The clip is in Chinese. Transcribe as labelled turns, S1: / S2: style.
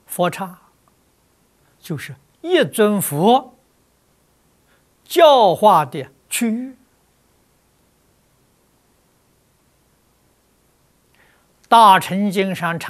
S1: 佛刹就是一尊佛教化的区域。大乘经上